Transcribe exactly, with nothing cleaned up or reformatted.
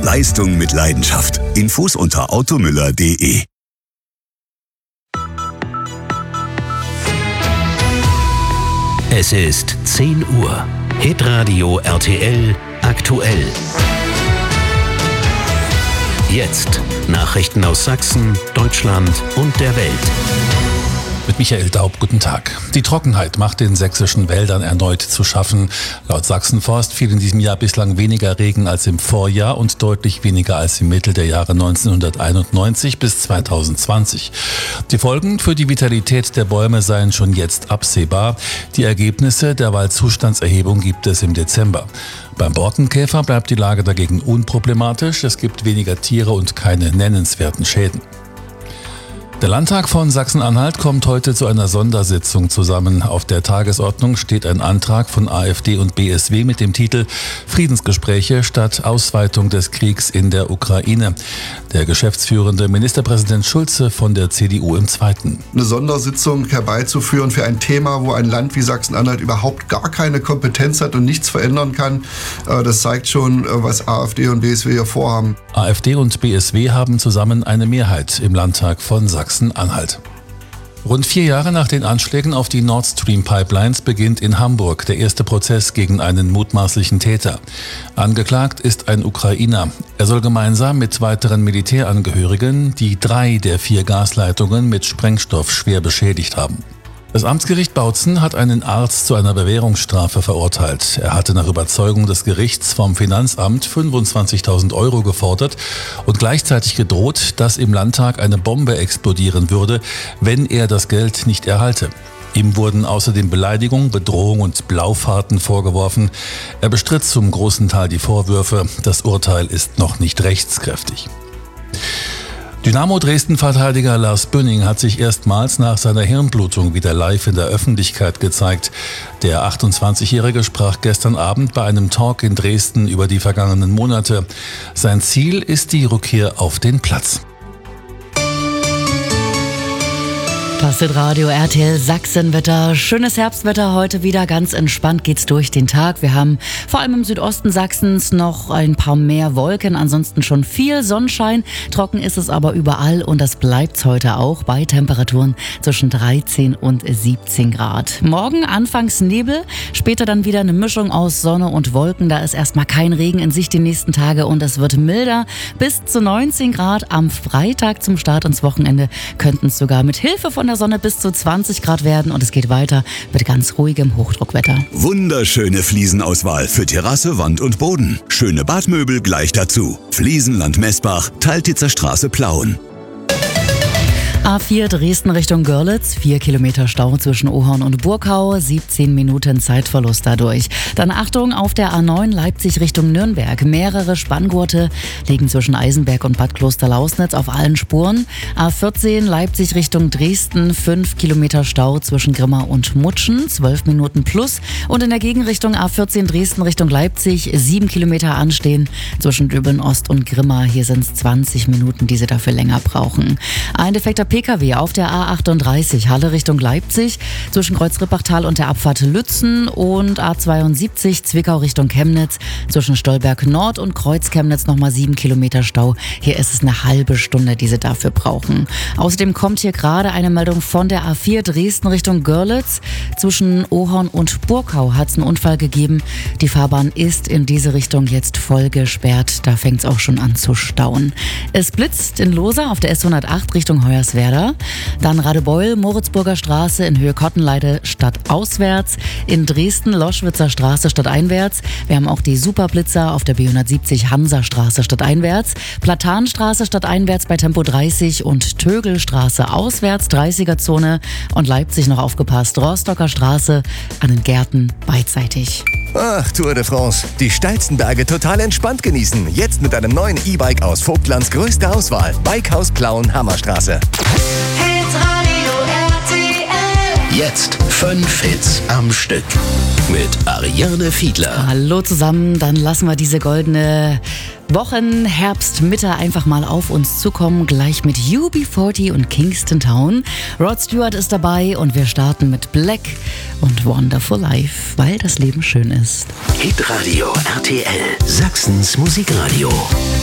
Leistung mit Leidenschaft. Infos unter automüller punkt de. Es ist zehn Uhr. Hitradio R T L aktuell. Jetzt Nachrichten aus Sachsen, Deutschland und der Welt. Mit Michael Daub, guten Tag. Die Trockenheit macht den sächsischen Wäldern erneut zu schaffen. Laut Sachsenforst fiel in diesem Jahr bislang weniger Regen als im Vorjahr und deutlich weniger als im Mittel der Jahre neunzehnhunderteinundneunzig bis zweitausendzwanzig. Die Folgen für die Vitalität der Bäume seien schon jetzt absehbar. Die Ergebnisse der Waldzustandserhebung gibt es im Dezember. Beim Borkenkäfer bleibt die Lage dagegen unproblematisch. Es gibt weniger Tiere und keine nennenswerten Schäden. Der Landtag von Sachsen-Anhalt kommt heute zu einer Sondersitzung zusammen. Auf der Tagesordnung steht ein Antrag von AfD und B S W mit dem Titel Friedensgespräche statt Ausweitung des Kriegs in der Ukraine. Der geschäftsführende Ministerpräsident Schulze von der C D U im Zweiten. Eine Sondersitzung herbeizuführen für ein Thema, wo ein Land wie Sachsen-Anhalt überhaupt gar keine Kompetenz hat und nichts verändern kann, das zeigt schon, was AfD und B S W hier vorhaben. AfD und B S W haben zusammen eine Mehrheit im Landtag von Sachsen-Anhalt. Rund vier Jahre nach den Anschlägen auf die Nord Stream Pipelines beginnt in Hamburg der erste Prozess gegen einen mutmaßlichen Täter. Angeklagt ist ein Ukrainer. Er soll gemeinsam mit weiteren Militärangehörigen die drei der vier Gasleitungen mit Sprengstoff schwer beschädigt haben. Das Amtsgericht Bautzen hat einen Arzt zu einer Bewährungsstrafe verurteilt. Er hatte nach Überzeugung des Gerichts vom Finanzamt fünfundzwanzigtausend Euro gefordert und gleichzeitig gedroht, dass im Landtag eine Bombe explodieren würde, wenn er das Geld nicht erhalte. Ihm wurden außerdem Beleidigung, Bedrohung und Blaufahrten vorgeworfen. Er bestritt zum großen Teil die Vorwürfe. Das Urteil ist noch nicht rechtskräftig. Dynamo Dresden-Verteidiger Lars Bünning hat sich erstmals nach seiner Hirnblutung wieder live in der Öffentlichkeit gezeigt. Der achtundzwanzigjährige sprach gestern Abend bei einem Talk in Dresden über die vergangenen Monate. Sein Ziel ist die Rückkehr auf den Platz. Das ist Radio R T L Sachsenwetter. Schönes Herbstwetter heute wieder. Ganz entspannt geht's durch den Tag. Wir haben vor allem im Südosten Sachsens noch ein paar mehr Wolken. Ansonsten schon viel Sonnenschein. Trocken ist es aber überall und das bleibt's heute auch bei Temperaturen zwischen dreizehn und siebzehn Grad. Morgen anfangs Nebel, später dann wieder eine Mischung aus Sonne und Wolken. Da ist erstmal kein Regen in Sicht die nächsten Tage und es wird milder. Bis zu neunzehn Grad am Freitag zum Start ins Wochenende könnten es sogar mit Hilfe von der Sonne bis zu zwanzig Grad werden und es geht weiter mit ganz ruhigem Hochdruckwetter. Wunderschöne Fliesenauswahl für Terrasse, Wand und Boden. Schöne Badmöbel gleich dazu. Fliesenland Messbach, Teiltitzer Straße Plauen. A vier Dresden Richtung Görlitz, vier Kilometer Stau zwischen Ohorn und Burkau, siebzehn Minuten Zeitverlust dadurch. Dann Achtung auf der A neun Leipzig Richtung Nürnberg. Mehrere Spanngurte liegen zwischen Eisenberg und Bad Klosterlausnitz auf allen Spuren. A vierzehn Leipzig Richtung Dresden, fünf Kilometer Stau zwischen Grimma und Mutschen, zwölf Minuten plus. Und in der Gegenrichtung A vierzehn Dresden Richtung Leipzig, sieben Kilometer anstehen zwischen Döbeln Ost und Grimma. Hier sind es zwanzig Minuten, die sie dafür länger brauchen. Ein defekter P K W auf der A achtunddreißig Halle Richtung Leipzig zwischen Kreuz-Rippachtal und der Abfahrt Lützen und A zweiundsiebzig Zwickau Richtung Chemnitz zwischen Stolberg Nord und Kreuz Chemnitz nochmal sieben Kilometer Stau. Hier ist es eine halbe Stunde, die sie dafür brauchen. Außerdem kommt hier gerade eine Meldung von der A vier Dresden Richtung Görlitz. Zwischen Ohorn und Burkau hat es einen Unfall gegeben. Die Fahrbahn ist in diese Richtung jetzt voll gesperrt. Da fängt es auch schon an zu stauen. Es blitzt in Loser auf der S hundertacht Richtung Hoyerswerda. Dann Radebeul, Moritzburger Straße in Höhe Kottenleite stadtauswärts. In Dresden Loschwitzer Straße stadteinwärts. Wir haben auch die Superblitzer auf der B hundertsiebzig Hansastraße stadteinwärts. Platanstraße stadteinwärts bei Tempo dreißig und Tögelstraße auswärts, dreißiger Zone. Und Leipzig noch aufgepasst, Rostocker Straße an den Gärten beidseitig. Ach, Tour de France. Die steilsten Berge total entspannt genießen. Jetzt mit einem neuen E-Bike aus Vogtlands größte Auswahl. Bikehaus Plauen, Hammerstraße. Hitradio R T L. Jetzt fünf Hits am Stück mit Ariane Fiedler. Hallo zusammen, dann lassen wir diese goldene Wochen, Herbst, Mitte einfach mal auf uns zukommen. Gleich mit U B vierzig und Kingston Town. Rod Stewart ist dabei und wir starten mit Black und Wonderful Life, weil das Leben schön ist. Hitradio R T L, Sachsens Musikradio.